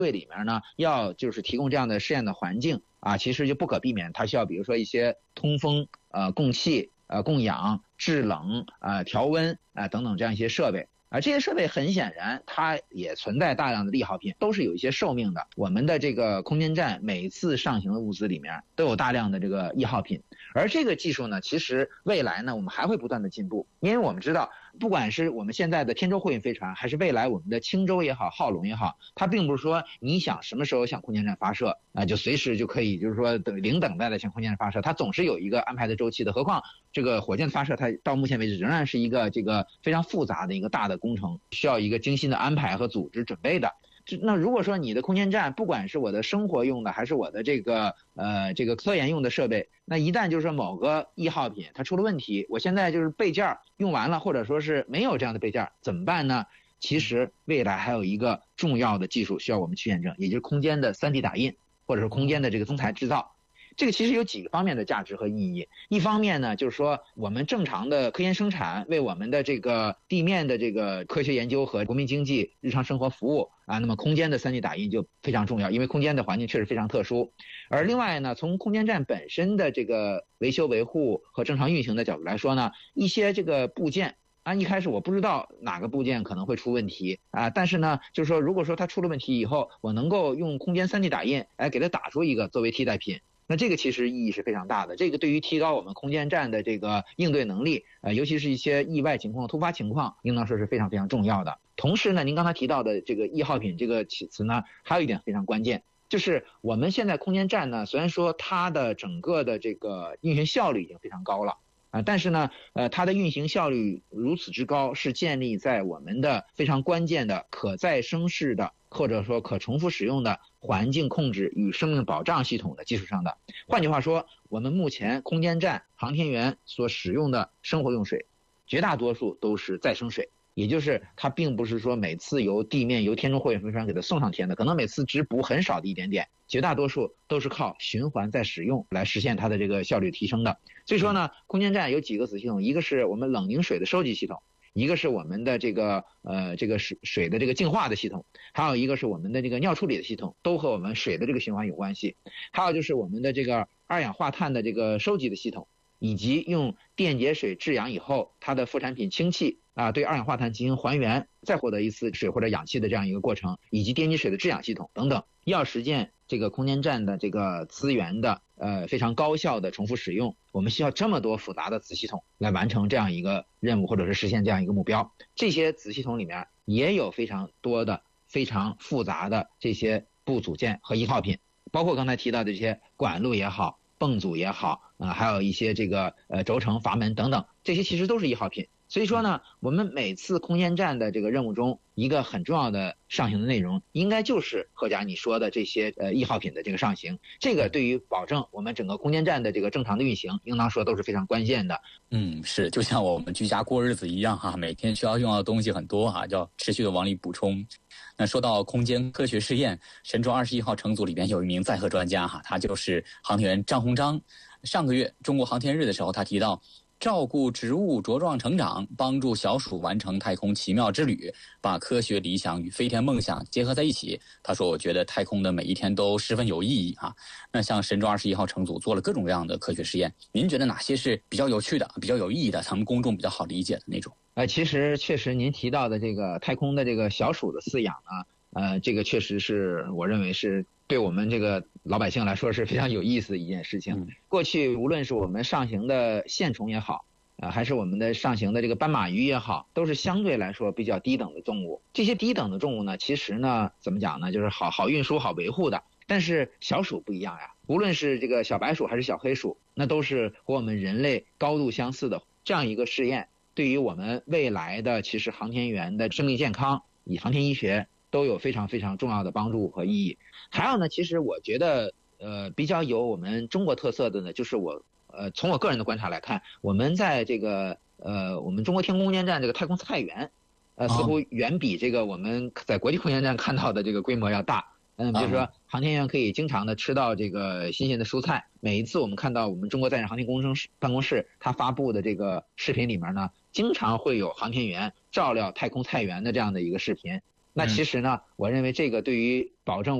队里面呢，要就是提供这样的试验的环境啊，其实就不可避免，它需要比如说一些通风、供气、供氧、制冷、调温等等这样一些设备。这些设备很显然它也存在大量的利耗品，都是有一些寿命的。我们的这个空间站每次上行的物资里面都有大量的这个易耗品，而这个技术呢，其实未来呢我们还会不断的进步，因为我们知道不管是我们现在的天舟货运飞船，还是未来我们的轻舟也好，浩龙也好，它并不是说你想什么时候向空间站发射就随时就可以，就是说零等待的向空间站发射，它总是有一个安排的周期的。何况这个火箭的发射，它到目前为止仍然是一个这个非常复杂的一个大的工程，需要一个精心的安排和组织准备的。那如果说你的空间站不管是我的生活用的还是我的这个科研用的设备，那一旦就是说某个易耗品它出了问题，我现在就是备件用完了，或者说是没有这样的备件怎么办呢？其实未来还有一个重要的技术需要我们去验证，也就是空间的 3D 打印或者是空间的这个增材制造。这个其实有几个方面的价值和意义。一方面呢，就是说我们正常的科研生产为我们的这个地面的这个科学研究和国民经济日常生活服务那么空间的 3D 打印就非常重要，因为空间的环境确实非常特殊。而另外呢，从空间站本身的这个维修维护和正常运行的角度来说呢，一些这个部件一开始我不知道哪个部件可能会出问题但是呢，就是说如果说它出了问题以后，我能够用空间 3D 打印给它打出一个作为替代品，那这个其实意义是非常大的。这个对于提高我们空间站的这个应对能力尤其是一些意外情况、突发情况，应当说是非常非常重要的。同时呢，您刚才提到的这个易耗品这个词呢，还有一点非常关键，就是我们现在空间站呢，虽然说它的整个的这个运行效率已经非常高了但是呢它的运行效率如此之高，是建立在我们的非常关键的可再生式的或者说可重复使用的环境控制与生命保障系统的基础上的。换句话说，我们目前空间站航天员所使用的生活用水绝大多数都是再生水，也就是它并不是说每次由地面由天舟货运飞船给它送上天的，可能每次只补很少的一点点，绝大多数都是靠循环再使用来实现它的这个效率提升的。所以说呢，空间站有几个子系统，一个是我们冷凝水的收集系统，一个是我们的这个水的这个净化的系统，还有一个是我们的这个尿处理的系统，都和我们水的这个循环有关系。还有就是我们的这个二氧化碳的这个收集的系统，以及用电解水制氧以后它的副产品氢气对二氧化碳进行还原，再获得一次水或者氧气的这样一个过程，以及电解水的制氧系统等等。要实现这个空间站的这个资源的非常高效的重复使用，我们需要这么多复杂的子系统来完成这样一个任务，或者是实现这样一个目标。这些子系统里面也有非常多的非常复杂的这些部组件和易耗品，包括刚才提到的这些管路也好，泵组也好还有一些这个轴承阀门等等，这些其实都是易耗品。所以说呢，我们每次空间站的这个任务中，一个很重要的上行的内容，应该就是何甲你说的这些易耗品的这个上行。这个对于保证我们整个空间站的这个正常的运行，应当说都是非常关键的。 是，就像我们居家过日子一样每天需要用到的东西很多要持续的往里补充。那说到空间科学试验，神舟21号乘组里边有一名载荷专家他就是航天员张鸿章。上个月中国航天日的时候，他提到照顾植物茁壮成长，帮助小鼠完成太空奇妙之旅，把科学理想与飞天梦想结合在一起。他说我觉得太空的每一天都十分有意义那像神舟21号乘组做了各种各样的科学实验，您觉得哪些是比较有趣的、比较有意义的，咱们公众比较好理解的那种？ 其实确实您提到的这个太空的这个小鼠的饲养这个确实是我认为是对我们这个老百姓来说是非常有意思的一件事情。过去无论是我们上行的线虫也好还是我们的上行的这个斑马鱼也好，都是相对来说比较低等的动物。这些低等的动物呢，其实呢怎么讲呢，就是好运输好维护的。但是小鼠不一样呀，无论是这个小白鼠还是小黑鼠，那都是和我们人类高度相似的。这样一个试验对于我们未来的其实航天员的生命健康以航天医学都有非常非常重要的帮助和意义。还有呢，其实我觉得比较有我们中国特色的呢，就是从我个人的观察来看，我们在这个我们中国天空空间站这个太空菜园似乎远比这个我们在国际空间站看到的这个规模要大。比如说航天员可以经常的吃到这个新鲜的蔬菜。每一次我们看到我们中国载人航天工程师办公室他发布的这个视频里面呢，经常会有航天员照料太空菜园的这样的一个视频。那其实呢，我认为这个对于保证